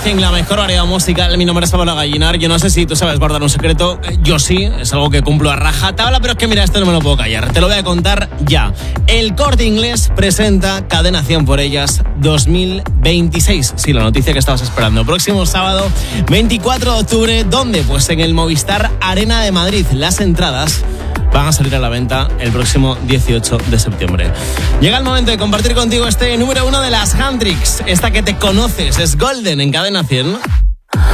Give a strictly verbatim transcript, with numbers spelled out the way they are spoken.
King, la mejor variedad musical. Mi nombre es Pablo Gallinar. Yo no sé si tú sabes guardar un secreto. Yo sí, es algo que cumplo a rajatabla, pero es que mira, esto no me lo puedo callar. Te lo voy a contar ya. El Corte Inglés presenta Cadena cien por ellas dos mil veintiséis. Sí, la noticia que estabas esperando. Próximo sábado, veinticuatro de octubre. ¿Dónde? Pues en el Movistar Arena de Madrid. Las entradas van a salir a la venta el próximo dieciocho de septiembre. Llega el momento de compartir contigo este número uno de las Handtricks. Esta que te conoces, es Golden en Cadena cien.